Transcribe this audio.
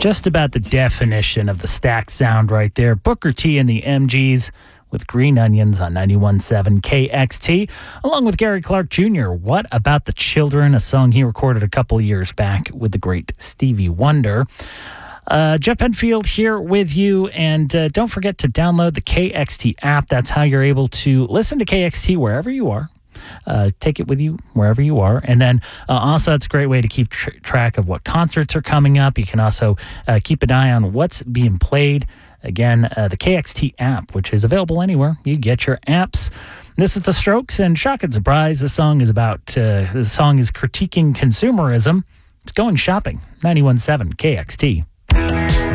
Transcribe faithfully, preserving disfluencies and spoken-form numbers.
Just about the definition of the Stax sound right there. Booker T and the M Gs with Green Onions on ninety-one point seven K X T, along with Gary Clark Junior What About the Children, a song he recorded a couple of years back with the great Stevie Wonder. Uh, Jeff Penfield here with you, and uh, don't forget to download the K X T app. That's how you're able to listen to K X T wherever you are. Uh, take it with you wherever you are. And then uh, also, it's a great way to keep tr- track of what concerts are coming up. You can also uh, keep an eye on what's being played. Again, uh, the K X T app, which is available anywhere you get your apps. This is The Strokes, and shock and surprise, the song is about, uh, the song is critiquing consumerism. It's Going Shopping, ninety-one point seven K X T.